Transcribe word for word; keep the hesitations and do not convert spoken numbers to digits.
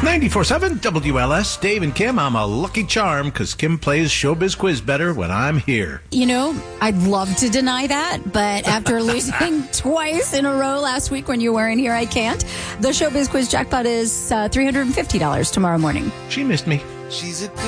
ninety-four seven W L S, Dave and Kim. I'm a lucky charm because Kim plays Showbiz Quiz better when I'm here. You know, I'd love to deny that, but after losing twice in a row last week when you weren't here, I can't. The Showbiz Quiz jackpot is uh, three hundred fifty dollars tomorrow morning. She missed me. She's a